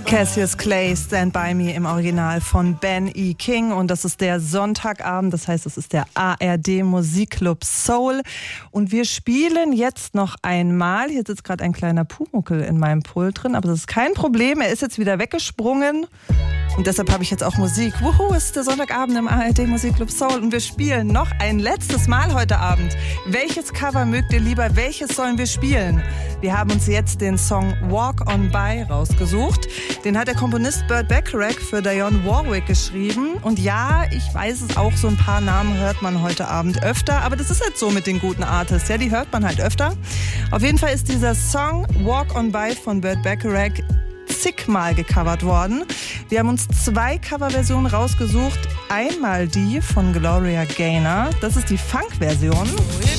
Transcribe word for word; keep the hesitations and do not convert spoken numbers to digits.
Cassius Clay, Stand By Me im Original von Ben E. King. Und das ist der Sonntagabend, das heißt, es ist der A R D Musikclub Soul. Und wir spielen jetzt noch einmal. Hier sitzt gerade ein kleiner Pumuckel in meinem Pult drin, aber das ist kein Problem. Er ist jetzt wieder weggesprungen. Und deshalb habe ich jetzt auch Musik. Wuhu, es ist der Sonntagabend im A R D Musikclub Soul. Und wir spielen noch ein letztes Mal heute Abend. Welches Cover mögt ihr lieber? Welches sollen wir spielen? Wir haben uns jetzt den Song Walk On By rausgesucht. Den hat der Komponist Burt Bacharach für Dionne Warwick geschrieben. Und ja, ich weiß es auch, so ein paar Namen hört man heute Abend öfter. Aber das ist halt so mit den guten Artists. Ja, die hört man halt öfter. Auf jeden Fall ist dieser Song Walk On By von Burt Bacharach zigmal gecovert worden. Wir haben uns zwei Coverversionen rausgesucht. Einmal die von Gloria Gaynor. Das ist die Funk-Version.